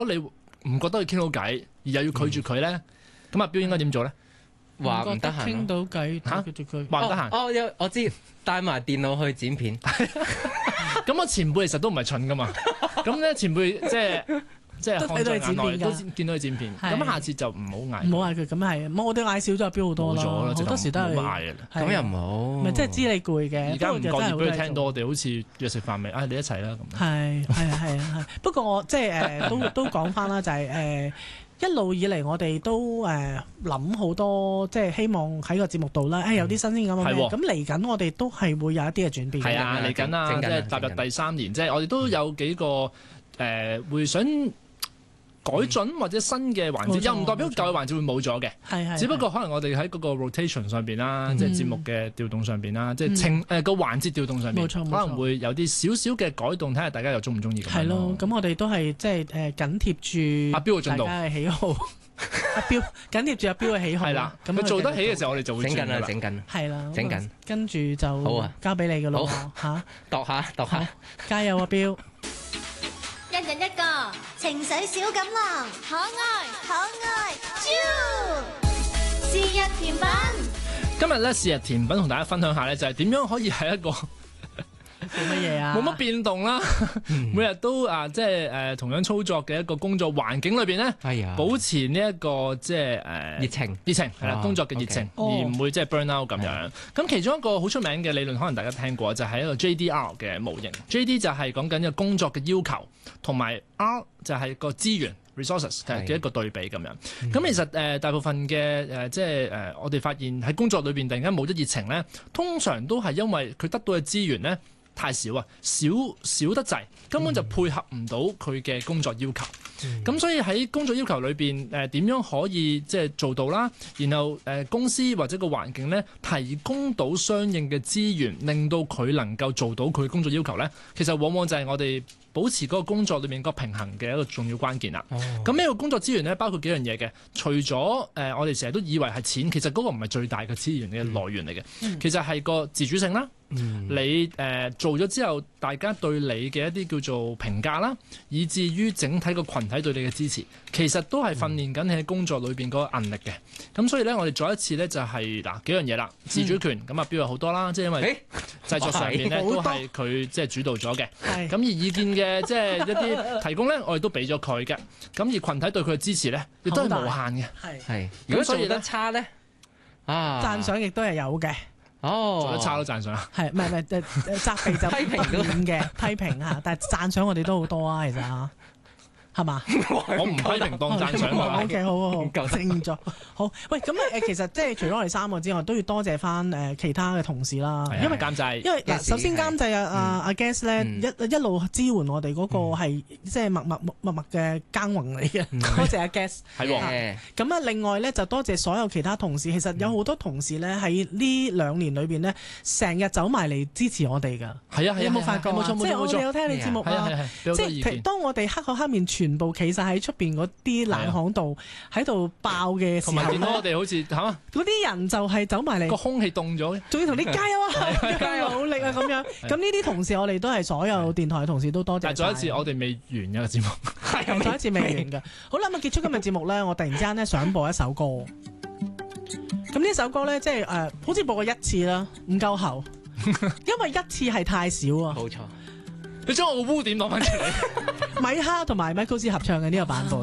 你唔覺得佢傾到偈，而又要拒絕佢咧，咁阿標應該點做咧？ 話唔得閒傾到偈嚇拒絕佢。 話唔得閒。 我知帶埋電腦去剪片。 咁我前輩其實都唔係蠢噶嘛，咁咧前輩即係看在眼內都見到佢剪片，咁下次就唔好嗌。 唔好嗌佢，咁係，我哋嗌少咗阿標好多咯，好多時都係唔好嗌嘅啦。 咁又唔好。 咪即係知你攰嘅， 而家唔覺意俾佢聽到到。 我哋好似約食飯未？你一齊啦咁。 係。不過我即係都講翻啦，就係一路以嚟我哋都諗好多，即係希望喺個節目度啦，有啲新鮮感咁嚟緊我哋都係會有一啲嘅轉變。 係啊，嚟緊啊，即係踏入第3年，即係我哋都有幾個會想改進或者新嘅環節，又唔代表舊嘅環節會冇咗嘅。係，只不過可能我哋喺嗰個 rotation 上邊啦，即係節目嘅調動上邊啦，即係個環節調動上邊，可能會有啲少少嘅改動，睇下大家又中唔中意咁。係咯， 咁我哋都係即係緊貼住阿標嘅進度， 大家嘅喜好。阿標緊貼住阿標嘅喜好。係啦， 咁佢做得起嘅時候，我哋就會整緊啦，整緊。 係啦， 整緊。 跟住就好啊，交俾你㗎咯嚇。 度下， 加油啊標！ 一人一個情緒小錦囊，可愛豬，是日甜品。 今日咧，是日甜品同大家分享下咧，就係點樣可以喺一個冇乜嘢啊， 冇乜變動啦，每日都即係同樣操作嘅一個工作環境裏邊咧，保持呢一個即係熱情係啦，工作嘅熱情，而唔會即係 burn out 咁樣。咁其中一個好出名嘅理論，可能大家聽過，就係一個 JDR 嘅模型。JD 就係講緊一個工作嘅要求，同埋 R 就係個資源 resources 嘅一個對比咁樣。咁其實大部分嘅即係我哋發現喺工作裏邊突然間冇咗熱情咧，通常都係因為佢得到嘅資源咧太少啊，少得滯，根本就配合唔到佢嘅工作要求。咁所以喺工作要求裏邊點樣可以即係做到啦？然後公司或者個環境咧提供到相應嘅資源，令到佢能夠做到佢工作要求咧，其實往往就係我哋保持嗰個工作裏面個平衡嘅一個重要關鍵啦。咁呢個工作資源咧包括幾樣嘢嘅，除咗我哋成日都以為係錢，其實嗰個唔係最大嘅資源嘅來源嚟嘅，其實係個自主性啦。你做咗之後，大家對你嘅一啲叫做評價啦，以至於整體個群體對你嘅支持，其實都係訓練緊你喺工作裏邊嗰個韌力嘅。咁所以咧，我哋再一次咧就係幾樣嘢啦，自主權咁啊，標有好多啦，即係因為製作上面咧都係佢即係主導咗嘅。咁而意見嘅即係一啲提供咧，我哋都俾咗佢嘅。咁而群體對佢嘅支持咧，亦都係無限嘅。 係。如果做得差咧， 讚賞亦都係有嘅。 做得差都讚賞。 係，唔係責備就批評嘅批評嚇，但係讚賞我哋都好多啊，其實係嘛？ 我唔批評當讚賞㗎。 OK， 好，正咗。好，喂，咁其實即係除咗我哋3個之外，都要多謝翻其他嘅同事啦。因為監製，因為首先監製阿 Guest 咧一路支援我哋嗰個係即係默默嘅耕耘嚟嘅。多謝阿 Guest。係喎。咁啊，另外咧就多謝所有其他同事。其實有好多同事咧喺呢2年裏邊咧，成日走埋嚟支持我哋㗎。 係啊， 你有冇發覺？冇錯。即係我哋有聽你節目啊。即係當我哋黑口黑面全部企晒喺出邊嗰啲冷巷度，喺度爆嘅時候，同埋見到我哋好似嗰啲人就係走埋嚟， 個空氣凍咗， 仲要同你加油啊，加油努力啊咁樣。咁呢啲同事我哋都係所有電台嘅同事都多謝。但係再一次，我哋未完一個節目，係再一次未完嘅。好啦，咁結束今日節目咧，我突然之間咧想播一首歌。咁呢首歌咧，即係好似播過1次啦，唔夠喉，因為1次係太少啊。 冇錯。 你將我個污點攞翻出嚟， 米哈同埋 Michael C 合唱嘅呢個版本。